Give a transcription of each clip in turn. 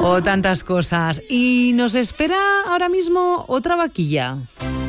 O tantas cosas. Y nos espera ahora mismo otra vaquilla.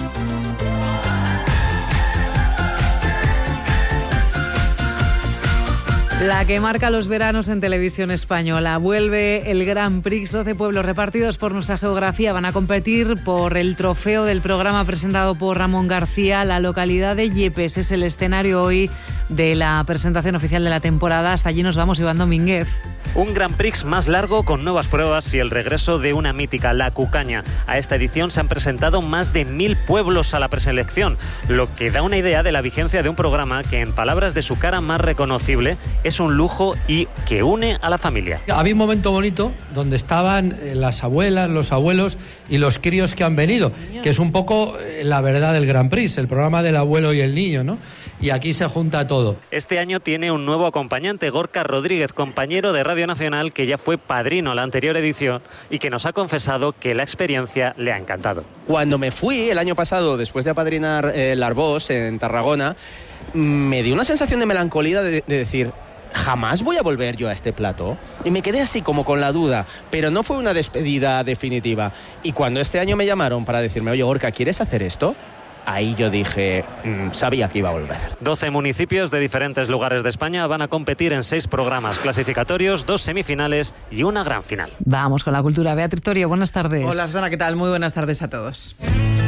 La que marca los veranos en televisión española. Vuelve el Grand Prix. 12 pueblos repartidos por nuestra geografía van a competir por el trofeo del programa presentado por Ramón García. La localidad de Yepes es el escenario hoy de la presentación oficial de la temporada. Hasta allí nos vamos, Iván Domínguez. Un Grand Prix más largo con nuevas pruebas y el regreso de una mítica, la Cucaña. A esta edición se han presentado más de 1000 pueblos a la preselección, lo que da una idea de la vigencia de un programa que, en palabras de su cara más reconocible, es un lujo y que une a la familia. Había un momento bonito donde estaban las abuelas, los abuelos y los críos que han venido, que es un poco la verdad del Grand Prix, el programa del abuelo y el niño, ¿no? Y aquí se junta todo. Este año tiene un nuevo acompañante, Gorka Rodríguez, compañero de Radio Nacional, que ya fue padrino la anterior edición y que nos ha confesado que la experiencia le ha encantado. Cuando me fui el año pasado, después de apadrinar el Arbós en Tarragona, me dio una sensación de melancolía de decir, ¿jamás voy a volver yo a este plató? Y me quedé así como con la duda, pero no fue una despedida definitiva. Y cuando este año me llamaron para decirme, oye, Gorka, ¿quieres hacer esto? Ahí yo dije, sabía que iba a volver. 12 municipios de diferentes lugares de España van a competir en 6 programas clasificatorios, 2 semifinales y una gran final. Vamos con la cultura. Beatriz Torio, buenas tardes. Hola, Susana, ¿qué tal? Muy buenas tardes a todos.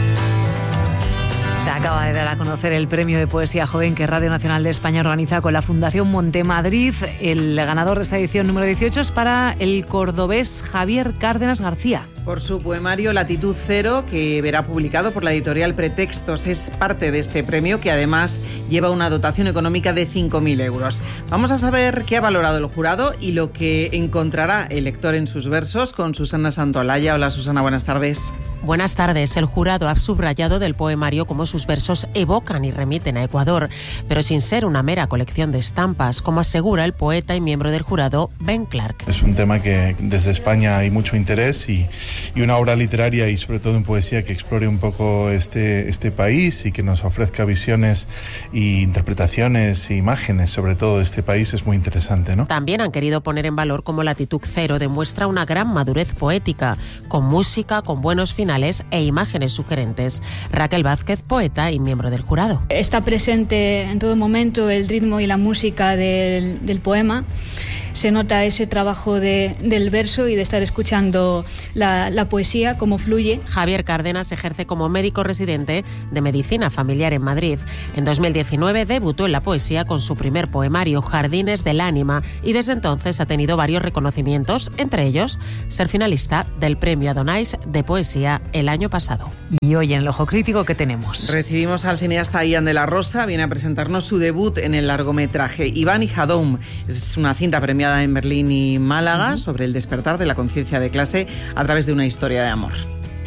Se acaba de dar a conocer el premio de poesía joven que Radio Nacional de España organiza con la Fundación Montemadrid. El ganador de esta edición número 18 es para el cordobés Javier Cárdenas García. Por su poemario Latitud Cero, que verá publicado por la editorial Pretextos. Es parte de este premio, que además lleva una dotación económica de 5.000 euros. Vamos a saber qué ha valorado el jurado y lo que encontrará el lector en sus versos con Susana Santolaya. Hola, Susana, buenas tardes. Buenas tardes. El jurado ha subrayado del poemario cómo sus versos evocan y remiten a Ecuador, pero sin ser una mera colección de estampas, como asegura el poeta y miembro del jurado, Ben Clark. Es un tema que desde España hay mucho interés y una obra literaria y sobre todo en poesía que explore un poco este país y que nos ofrezca visiones e interpretaciones e imágenes sobre todo de este país es muy interesante, ¿no? También han querido poner en valor cómo Latitud Cero demuestra una gran madurez poética, con música, con buenos finales e imágenes sugerentes. Raquel Vázquez, poeta y miembro del jurado. Está presente en todo momento el ritmo y la música del poema. Se nota ese trabajo del verso y de estar escuchando la poesía, cómo fluye. Javier Cárdenas ejerce como médico residente de medicina familiar en Madrid. En 2019 debutó en la poesía con su primer poemario, Jardines del Ánima, y desde entonces ha tenido varios reconocimientos, entre ellos ser finalista del Premio Adonais de Poesía el año pasado. Y hoy en el Ojo Crítico, ¿qué tenemos? Recibimos al cineasta Ian de la Rosa, viene a presentarnos su debut en el largometraje Iván y Haddoum. Es una cinta premiada en Berlín y Málaga sobre el despertar de la conciencia de clase a través de una historia de amor.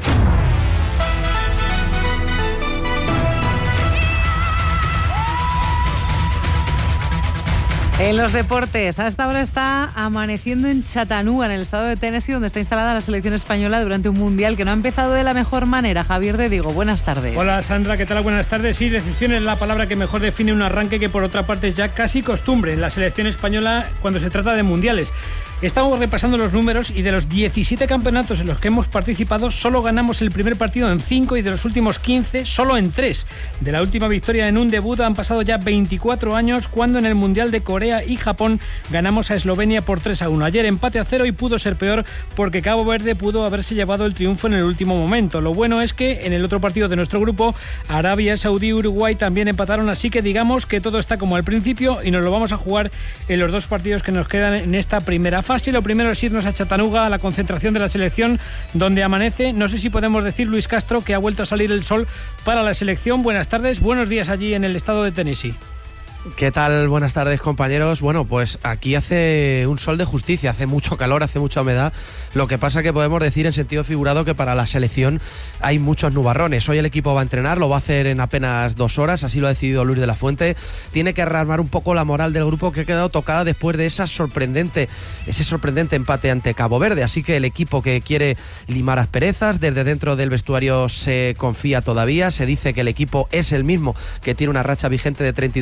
En los deportes, a esta hora está amaneciendo en Chattanooga, en el estado de Tennessee, donde está instalada la selección española durante un mundial que no ha empezado de la mejor manera. Javier de Diego, buenas tardes. Hola Sandra, ¿qué tal? Buenas tardes. Sí, decepción es la palabra que mejor define un arranque que por otra parte es ya casi costumbre en la selección española cuando se trata de mundiales. Estamos repasando los números y de los 17 campeonatos en los que hemos participado solo ganamos el primer partido en 5 y de los últimos 15 solo en 3. De la última victoria en un debut han pasado ya 24 años cuando en el Mundial de Corea y Japón ganamos a Eslovenia por 3-1. Ayer empate a 0 y pudo ser peor porque Cabo Verde pudo haberse llevado el triunfo en el último momento. Lo bueno es que en el otro partido de nuestro grupo, Arabia Saudí y Uruguay también empataron, así que digamos que todo está como al principio y nos lo vamos a jugar en los 2 partidos que nos quedan en esta primera fase. Lo primero es irnos a Chattanooga, a la concentración de la selección, donde amanece. No sé si podemos decir, Luis Castro, que ha vuelto a salir el sol para la selección. Buenas tardes, buenos días allí en el estado de Tennessee. ¿Qué tal? Buenas tardes, compañeros. Bueno, pues aquí hace un sol de justicia, hace mucho calor, hace mucha humedad. Lo que pasa que podemos decir en sentido figurado que para la selección hay muchos nubarrones. Hoy el equipo va a entrenar, lo va a hacer en apenas 2 horas, así lo ha decidido Luis de la Fuente. Tiene que rearmar un poco la moral del grupo que ha quedado tocada después de ese sorprendente empate ante Cabo Verde. Así que el equipo que quiere limar asperezas, desde dentro del vestuario se confía todavía. Se dice que el equipo es el mismo, que tiene una racha vigente de 32 partidos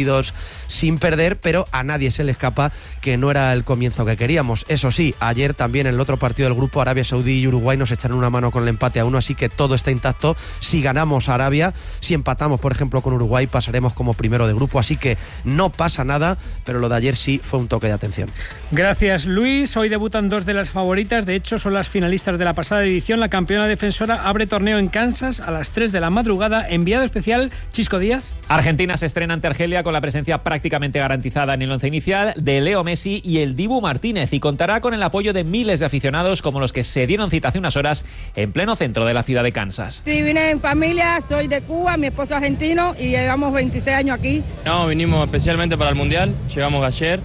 partidos sin perder, pero a nadie se le escapa que no era el comienzo que queríamos. Eso sí, ayer también en el otro partido del grupo, Arabia Saudí y Uruguay nos echaron una mano con el empate a 1, así que todo está intacto. Si ganamos a Arabia, si empatamos por ejemplo con Uruguay, pasaremos como primero de grupo, así que no pasa nada, pero lo de ayer sí fue un toque de atención. Gracias, Luis. Hoy debutan dos de las favoritas, de hecho son las finalistas de la pasada edición. La campeona defensora abre torneo en Kansas a las 3 de la madrugada. Enviado especial, Chisco Díaz. Argentina se estrena ante Argelia con la presencia prácticamente garantizada en el once inicial de Leo Messi y el Dibu Martínez, y contará con el apoyo de miles de aficionados como los que se dieron cita hace unas horas en pleno centro de la ciudad de Kansas. Sí, vine en familia, soy de Cuba, mi esposo es argentino y llevamos 26 años aquí. No, vinimos especialmente para el Mundial, llegamos ayer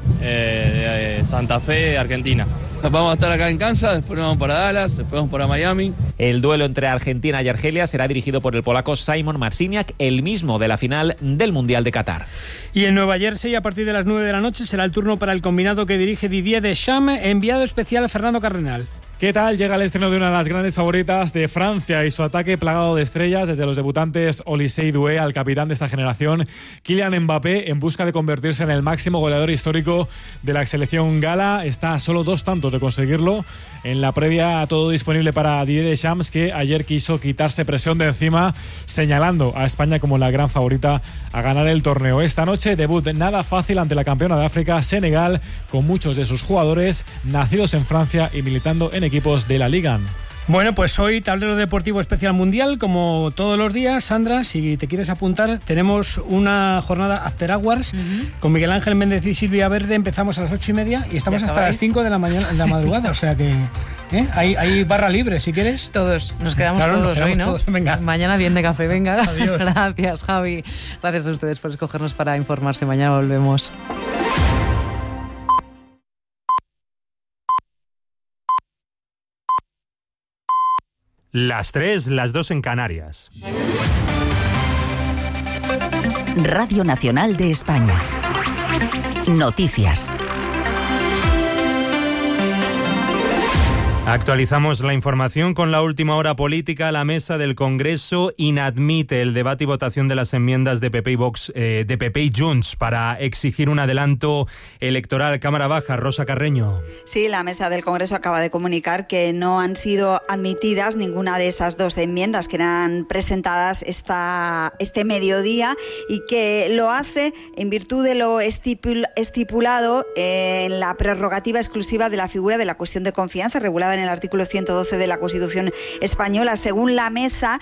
de Santa Fe, Argentina. Vamos a estar acá en Kansas, después vamos para Dallas, después vamos para Miami. El duelo entre Argentina y Argelia será dirigido por el polaco Szymon Marciniak, el mismo de la final del Mundial de Qatar. Y en Nueva Jersey, a partir de las 9 de la noche, será el turno para el combinado que dirige Didier Deschamps. Enviado especial, Fernando Cardenal. ¿Qué tal? Llega el estreno de una de las grandes favoritas de Francia y su ataque plagado de estrellas, desde los debutantes Olysée Doué al capitán de esta generación, Kylian Mbappé, en busca de convertirse en el máximo goleador histórico de la selección gala. Está a solo 2 tantos de conseguirlo. En la previa, todo disponible para Didier Deschamps, que ayer quiso quitarse presión de encima, señalando a España como la gran favorita a ganar el torneo. Esta noche, debut nada fácil ante la campeona de África, Senegal, con muchos de sus jugadores nacidos en Francia y militando en equipos de la Liga. Bueno, pues hoy tablero deportivo especial mundial, como todos los días. Sandra, si te quieres apuntar, tenemos una jornada After Hours con Miguel Ángel Méndez y Silvia Verde. Empezamos a las 8:30 y estamos hasta las 5 de la mañana, de la madrugada, o sea que hay barra libre si quieres. Todos, nos quedamos todos hoy, ¿no? Todos. Venga. Mañana bien de café, venga. Adiós. Gracias, Javi. Gracias a ustedes por escogernos para informarse. Mañana volvemos. Las 3, las 2 en Canarias. Radio Nacional de España. Noticias. Actualizamos la información con la última hora política. La mesa del Congreso inadmite el debate y votación de las enmiendas de PP y Vox, de PP y Junts para exigir un adelanto electoral. Cámara Baja, Rosa Carreño. Sí, la mesa del Congreso acaba de comunicar que no han sido admitidas ninguna de esas 2 enmiendas que eran presentadas este mediodía, y que lo hace en virtud de lo estipulado en la prerrogativa exclusiva de la figura de la cuestión de confianza regulada en el artículo 112 de la Constitución española. Según la mesa,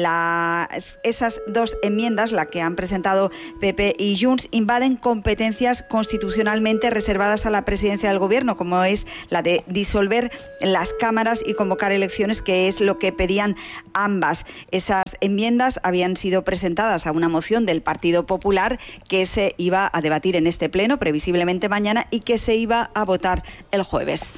esas 2 enmiendas, la que han presentado PP y Junts, invaden competencias constitucionalmente reservadas a la presidencia del Gobierno, como es la de disolver las cámaras y convocar elecciones, que es lo que pedían ambas. Esas enmiendas habían sido presentadas a una moción del Partido Popular que se iba a debatir en este pleno, previsiblemente mañana, y que se iba a votar el jueves.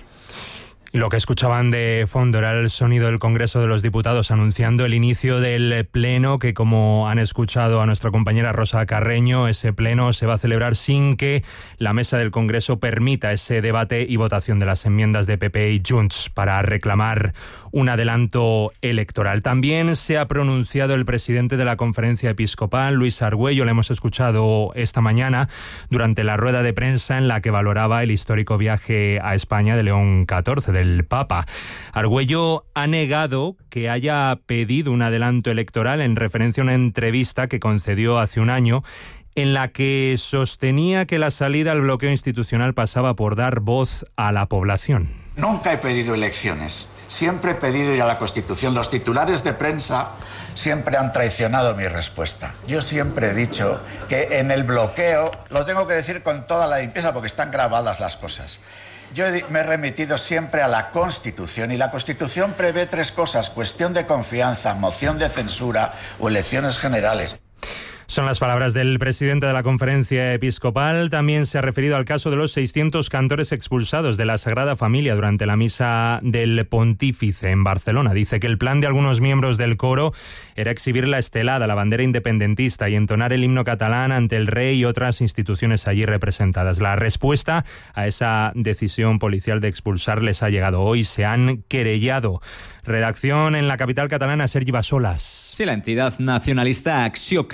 Lo que escuchaban de fondo era el sonido del Congreso de los Diputados anunciando el inicio del pleno, que, como han escuchado a nuestra compañera Rosa Carreño, ese pleno se va a celebrar sin que la mesa del Congreso permita ese debate y votación de las enmiendas de PP y Junts para reclamar un adelanto electoral. También se ha pronunciado el presidente de la Conferencia Episcopal, Luis Argüello. Le hemos escuchado esta mañana durante la rueda de prensa en la que valoraba el histórico viaje a España de León XIV, del Papa. Argüello ha negado que haya pedido un adelanto electoral en referencia a una entrevista que concedió hace un año, en la que sostenía que la salida al bloqueo institucional pasaba por dar voz a la población. Nunca he pedido elecciones. Siempre he pedido ir a la Constitución. Los titulares de prensa siempre han traicionado mi respuesta. Yo siempre he dicho que en el bloqueo, lo tengo que decir con toda la limpieza porque están grabadas las cosas. Yo me he remitido siempre a la Constitución, y la Constitución prevé 3 cosas: cuestión de confianza, moción de censura o elecciones generales. Son las palabras del presidente de la Conferencia Episcopal. También se ha referido al caso de los 600 cantores expulsados de la Sagrada Familia durante la misa del Pontífice en Barcelona. Dice que el plan de algunos miembros del coro era exhibir la estelada, la bandera independentista, y entonar el himno catalán ante el rey y otras instituciones allí representadas. La respuesta a esa decisión policial de expulsar les ha llegado hoy. Se han querellado. Redacción en la capital catalana, Sergi Bassolas. Sí, la entidad nacionalista Acció Cassandra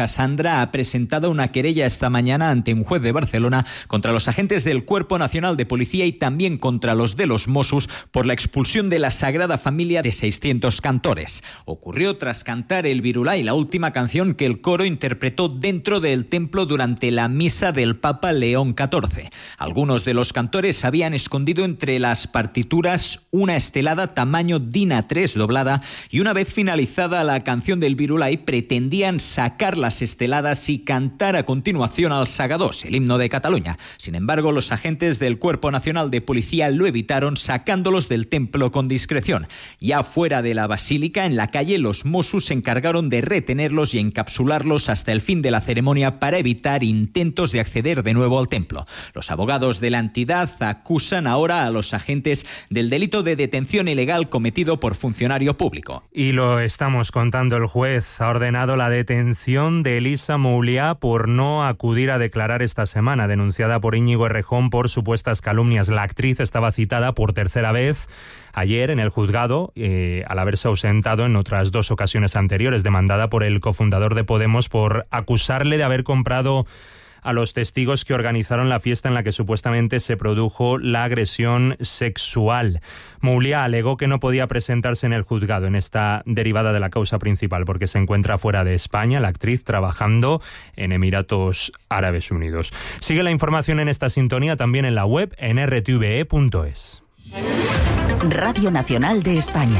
Esquerra ha presentado una querella esta mañana ante un juez de Barcelona contra los agentes del Cuerpo Nacional de Policía y también contra los de los Mossos por la expulsión de la Sagrada Familia de 600 cantores. Ocurrió tras cantar el Virulai, la última canción que el coro interpretó dentro del templo durante la misa del Papa León XIV. Algunos de los cantores habían escondido entre las partituras una estelada tamaño DIN A3 doblada y una vez finalizada la canción del Virulai pretendían sacar las esteladas y cantar a continuación al Sagadós, el himno de Cataluña. Sin embargo, los agentes del Cuerpo Nacional de Policía lo evitaron sacándolos del templo con discreción. Ya fuera de la basílica, en la calle, los Mossos se encargaron de retenerlos y encapsularlos hasta el fin de la ceremonia para evitar intentos de acceder de nuevo al templo. Los abogados de la entidad acusan ahora a los agentes del delito de detención ilegal cometido por funcionario público. Y lo estamos contando, el juez ha ordenado la detención de Elisa Mouliá por no acudir a declarar esta semana, denunciada por Íñigo Errejón por supuestas calumnias. La actriz estaba citada por tercera vez ayer en el juzgado, al haberse ausentado en otras 2 ocasiones anteriores, demandada por el cofundador de Podemos por acusarle de haber comprado a los testigos que organizaron la fiesta en la que supuestamente se produjo la agresión sexual. Mouliá alegó que no podía presentarse en el juzgado en esta derivada de la causa principal porque se encuentra fuera de España, la actriz trabajando en Emiratos Árabes Unidos. Sigue la información en esta sintonía también en la web en rtve.es. Radio Nacional de España.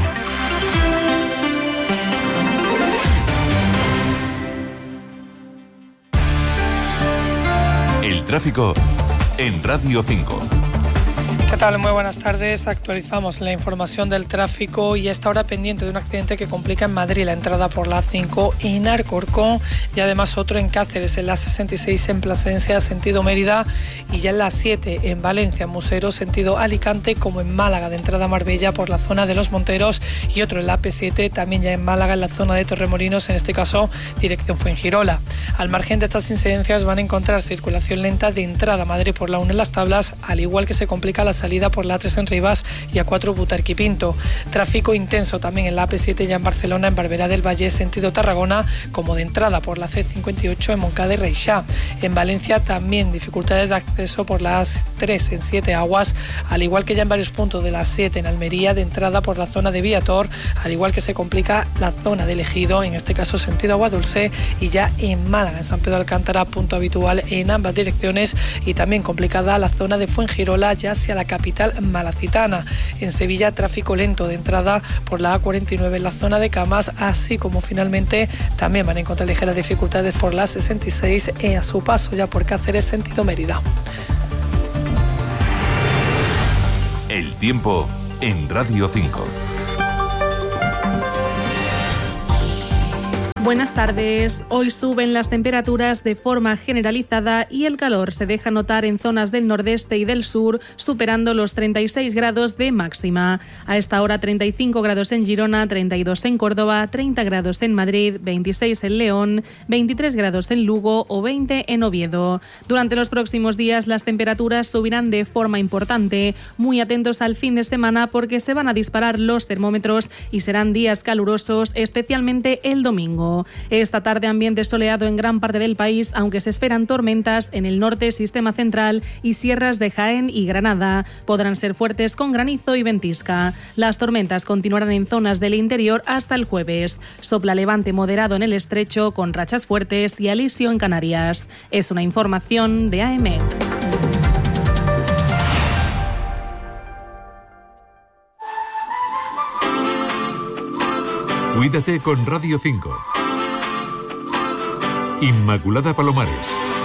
El tráfico en Radio 5. ¿Qué tal? Muy buenas tardes. Actualizamos la información del tráfico y a esta hora pendiente de un accidente que complica en Madrid la entrada por la A5 en Alcorcón y además otro en Cáceres, en la 66 en Plasencia, sentido Mérida, y ya en la 7 en Valencia, Museros, sentido Alicante, como en Málaga, de entrada a Marbella por la zona de Los Monteros, y otro en la AP7, también ya en Málaga, en la zona de Torremolinos, en este caso dirección Fuengirola. Al margen de estas incidencias van a encontrar circulación lenta de entrada a Madrid por la 1 en Las Tablas, al igual que se complica la salida por la 3 en Rivas y A4 Butarque y Pinto. Tráfico intenso también en la AP7 ya en Barcelona, en Barberá del Valle, sentido Tarragona, como de entrada por la C58 en Moncada y Reixá. En Valencia también dificultades de acceso por las 3 en 7 Aguas, al igual que ya en varios puntos de las 7 en Almería, de entrada por la zona de Viator, al igual que se complica la zona de Ejido, en este caso sentido Agua Dulce, y ya en Málaga, en San Pedro de Alcántara, punto habitual en ambas direcciones, y también complicada la zona de Fuengirola ya hacia la capital malacitana. En Sevilla, tráfico lento de entrada por la A49 en la zona de Camas, así como finalmente también van a encontrar ligeras dificultades por la 66 a su paso ya por Cáceres, sentido Mérida. El tiempo en Radio 5. Buenas tardes. Hoy suben las temperaturas de forma generalizada y el calor se deja notar en zonas del nordeste y del sur, superando los 36 grados de máxima. A esta hora 35 grados en Girona, 32 en Córdoba, 30 grados en Madrid, 26 en León, 23 grados en Lugo o 20 en Oviedo. Durante los próximos días las temperaturas subirán de forma importante. Muy atentos al fin de semana porque se van a disparar los termómetros y serán días calurosos, especialmente el domingo. Esta tarde ambiente soleado en gran parte del país, aunque se esperan tormentas en el norte, sistema central y sierras de Jaén y Granada. Podrán ser fuertes con granizo y ventisca. Las tormentas continuarán en zonas del interior hasta el jueves. Sopla levante moderado en el estrecho con rachas fuertes y alisio en Canarias. Es una información de AEMET. Cuídate con Radio 5. Inmaculada Palomares.